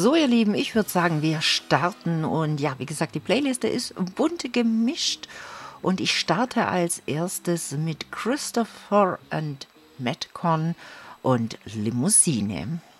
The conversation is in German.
So, ihr Lieben, ich würde sagen, wir starten. Und ja, wie gesagt, die Playliste ist bunt gemischt. Und ich starte als erstes mit Christopher and Metcon und Limousine.